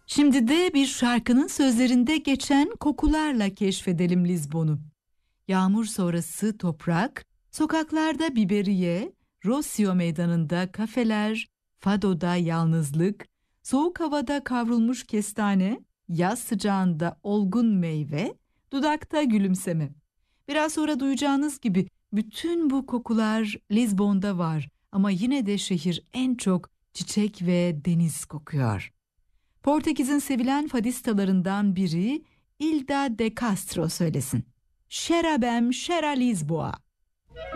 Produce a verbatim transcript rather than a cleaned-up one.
Şimdi de bir şarkının sözlerinde geçen kokularla keşfedelim Lizbon'u. Yağmur sonrası toprak, sokaklarda biberiye, Rossio meydanında kafeler, fadoda yalnızlık, soğuk havada kavrulmuş kestane, yaz sıcağında olgun meyve, dudakta gülümseme. Biraz sonra duyacağınız gibi bütün bu kokular Lizbon'da var ama yine de şehir en çok çiçek ve deniz kokuyor. Portekiz'in sevilen fadistalarından biri Hilda de Castro söylesin. Xerabem, xera Lisboa.